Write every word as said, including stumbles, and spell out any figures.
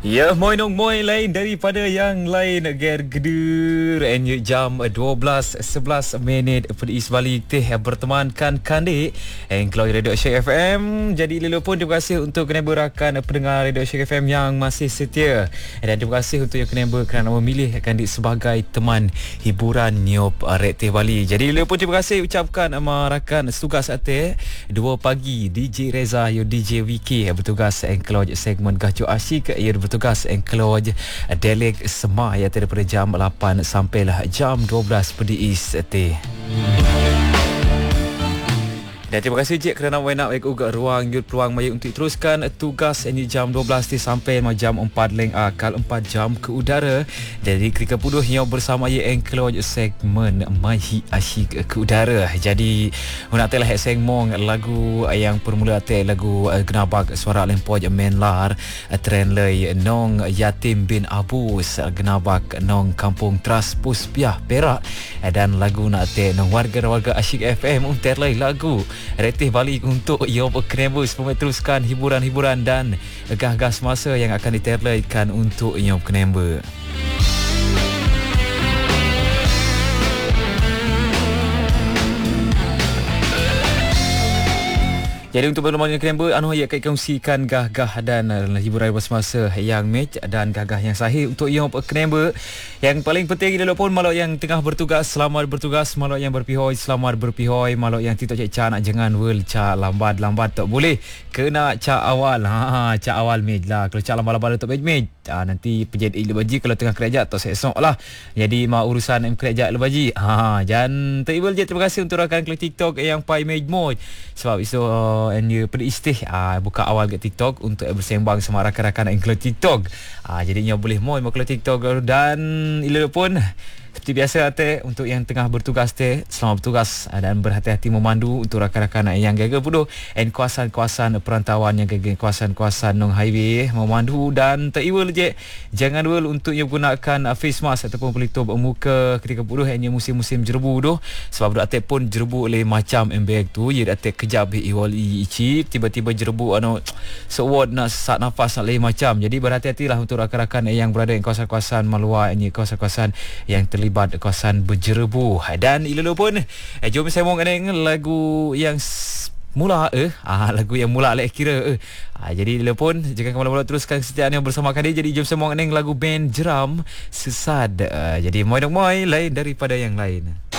Ya, moi nong moi lain daripada yang lain. Ger gedur and jam dua belas sebelas minit Perlis Bali teh bertemankan kandik and Cloud Radio Syek F M. Jadi lelu pun terima kasih untuk kena berakan pendengar Radio Syek F M yang masih setia, dan terima kasih untuk yang kena ber kerana memilih kandik sebagai teman hiburan Niop Red Teh Bali. Jadi lelu pun terima kasih ucapkan rakan setugas ate dua pagi D J Reza yo D J Wiki bertugas and Cloud segmen Gajo Asyik ia bertugas engkeloj Delik Semah ya daripada jam lapan sampailah jam dua belas Perlis teh. Dan terima kasih Cik kerana wena baik uga ruang yut peluang maya untuk teruskan tugas ini jam dua belas ti sampai jam empat leng akal empat jam ke udara. Jadi ketika puduh yang bersama ye engkeloj segmen Mahi Asyik ke udara. Jadi nak telah segmen lagu yang permula te lagu Genabak Suara Lempoj Menlar Tren Lei Nong Yatim bin Abus Genabak Nong Kampung Tras Puspiah Perak, dan lagu nak te nong warga-warga Asyik F M untuk terlai lagu Red Teh Bali untuk Yob Knebus teruskan hiburan-hiburan dan gah-gah semasa yang akan diterlaikan untuk Yob Knebus. Jadi untuk berlumanya Krember, anu ya akan kongsikan gah-gah dan uh, hiburan bersemasa yang match dan gah-gah yang sahih untuk yang Krember. Yang paling penting adalah pun malok yang tengah bertugas, selamat bertugas. Malok yang berpihoi, selamat berpihoi. Malok yang tidak cek ca nak jangan wel ca lambat-lambat tak boleh. Kena ca awal. Ha, ca awal match lah. Kalau ca lambat-lambat tak match match. Ha, nanti penjahit lebaji kalau tengah kerja tak esok lah. Jadi mau urusan M kerja lebaji. Ha, dan terima je terima kasih untuk rakan klik TikTok yang pai match moy. Sebab itu uh, and you peristih uh, buka awal ke TikTok untuk bersembang sama rakan-rakan yang klik TikTok. Uh, jadinya boleh moy mau klik TikTok, dan ila pun seperti biasa teh untuk yang tengah bertugas teh selamat bertugas dan berhati-hati memandu untuk rakan-rakan yang gagal puduh and kawasan-kawasan perantauan yang gagal kawasan-kawasan nong highway memandu, dan teriwal je jangan wel untuk yang gunakan face mask ataupun pelitup muka ketika puduh hanya musim-musim jerebu doh, sebab dak ate pun jerebu le macam embek tu ye dak ate kejap iwal icip tiba-tiba jerebu anu sewot nak sesak nafas nak le macam. Jadi berhati-hatilah untuk rakan-rakan yang berada di kawasan-kawasan maluar ini kawasan-kawasan yang terlibat kawasan berjerebu. Dan ilulu pun eh, jom saya mau ngene lagu yang mula eh ah lagu yang mula lek kira eh ah, jadi ilulu pun jangan kemana-mana teruskan kesetiaan yang bersama kami. Jadi jom saya mau ngene lagu band Jeram Sesad. Uh, jadi moi dong moi lain daripada yang lain.